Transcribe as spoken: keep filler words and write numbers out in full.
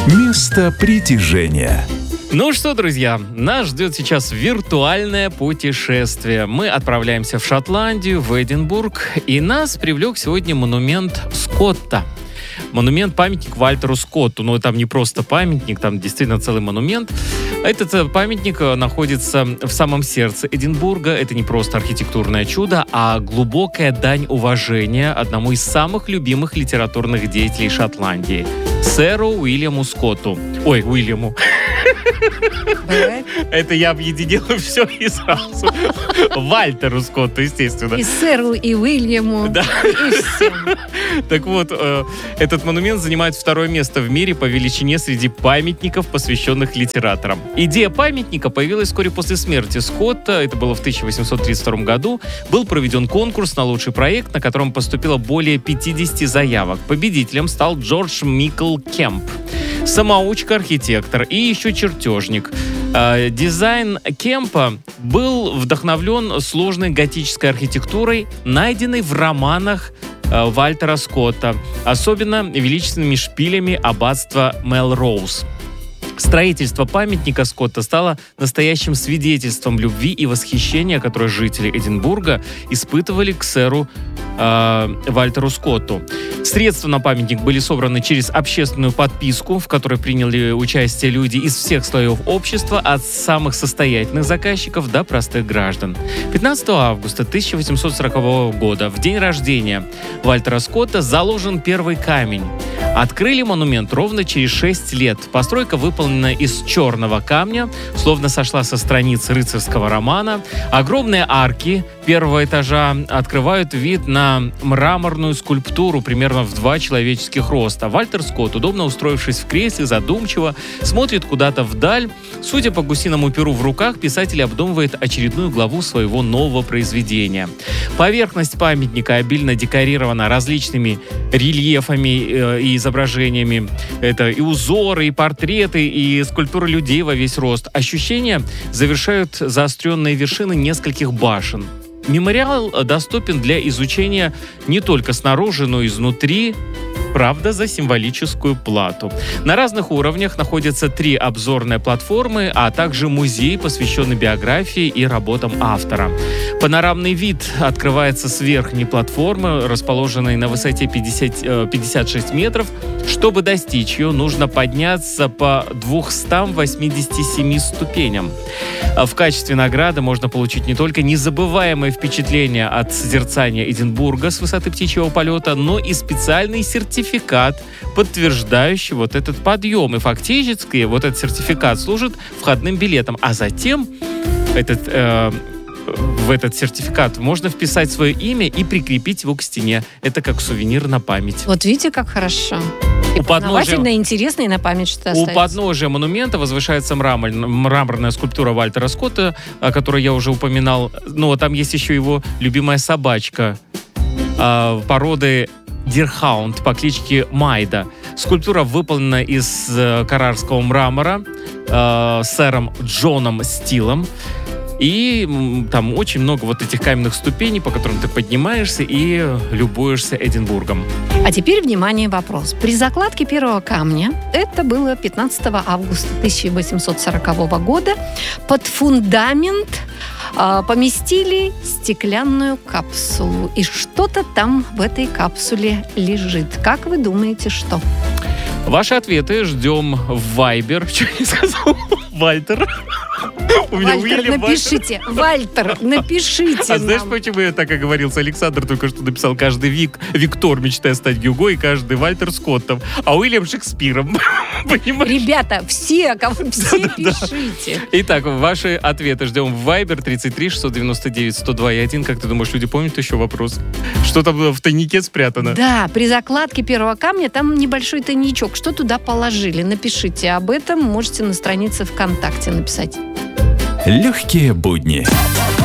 Место притяжения. Ну что, друзья, нас ждет сейчас виртуальное путешествие. Мы отправляемся в Шотландию, в Эдинбург, и нас привлек сегодня монумент Скотта. Монумент, памятник Вальтеру Скотту. Но там не просто памятник, там действительно целый монумент. Этот памятник находится в самом сердце Эдинбурга. Это не просто архитектурное чудо, а глубокая дань уважения одному из самых любимых литературных деятелей Шотландии — сэру Уильяму Скотту. Ой, Уильяму. Это я объединил все и сразу. Вальтеру Скотту, естественно. И сэру, и Уильяму, да. и всем. Так вот, э, этот монумент занимает второе место в мире по величине среди памятников, посвященных литераторам. Идея памятника появилась вскоре после смерти Скотта. Это было в тысяча восемьсот тридцать втором году. Был проведен конкурс на лучший проект, на котором поступило более пятьдесят заявок. Победителем стал Джордж Микл Кемп. Самоучка, архитектор и еще чертежник. Э, дизайн Кемпа был вдохновлен сложной готической архитектурой, найденной в романах э, Вальтера Скотта, особенно величественными шпилями аббатства Мелроуз. Строительство памятника Скотта стало настоящим свидетельством любви и восхищения, которое жители Эдинбурга испытывали к сэру э, Вальтеру Скотту. Средства на памятник были собраны через общественную подписку, в которой приняли участие люди из всех слоев общества, от самых состоятельных заказчиков до простых граждан. пятнадцатого августа тысяча восемьсот сорокового года, в день рождения Вальтера Скотта, заложен первый камень. Открыли монумент ровно через шесть лет. Постройка выполнена из черного камня, словно сошла со страниц рыцарского романа. Огромные арки первого этажа открывают вид на мраморную скульптуру примерно в два человеческих роста. Вальтер Скотт, удобно устроившись в кресле, задумчиво смотрит куда-то вдаль. Судя по гусиному перу в руках, писатель обдумывает очередную главу своего нового произведения. Поверхность памятника обильно декорирована различными рельефами и изображениями. Это и узоры, и портреты, и скульптуры людей во весь рост. Ощущения завершают заостренные вершины нескольких башен. Мемориал доступен для изучения не только снаружи, но и изнутри, правда, за символическую плату. На разных уровнях находятся три обзорные платформы, а также музей, посвященный биографии и работам автора. Панорамный вид открывается с верхней платформы, расположенной на высоте пятьдесят, пятьдесят шесть метров. Чтобы достичь ее, нужно подняться по двумстам восьмидесяти семи ступеням. В качестве награды можно получить не только незабываемое впечатление от созерцания Эдинбурга с высоты птичьего полета, но и специальный сертификат, подтверждающий вот этот подъем. И фактически вот этот сертификат служит входным билетом. А затем этот... Э, в этот сертификат можно вписать свое имя и прикрепить его к стене. Это как сувенир на память. Вот видите, как хорошо. И у подножия, интересно, и на память что-то остается. У подножия монумента возвышается мрамор, мраморная скульптура Вальтера Скотта, о которой я уже упоминал. Но там есть еще его любимая собачка э, породы Дирхаунд по кличке Майда. Скульптура выполнена из э, каррарского мрамора э, сэром Джоном Стилом. И там очень много вот этих каменных ступеней, по которым ты поднимаешься и любуешься Эдинбургом. А теперь, внимание, вопрос. При закладке первого камня, это было пятнадцатого августа тысяча восемьсот сорокового года, под фундамент э, поместили стеклянную капсулу. И что-то там в этой капсуле лежит. Как вы думаете, что? Ваши ответы ждем в Viber. Что я сказал? Вальтер. У меня Вальтер, Уильям напишите. Вальтер, Вальтер напишите А знаешь, нам. почему я так оговорился? Александр только что написал: каждый Вик, Виктор мечтает стать Гюго, и каждый Вальтер Скоттом, а Уильям Шекспиром. Понимаешь? Ребята, все, кого все пишите. Итак, ваши ответы ждем в Viber тридцать три шестьсот девяносто девять сто два и один. Как ты думаешь, люди помнят еще вопрос? Что там в тайнике спрятано? Да, при закладке первого камня там небольшой тайничок. Что туда положили? Напишите об этом. Можете на странице ВКонтакте написать. Легкие будни.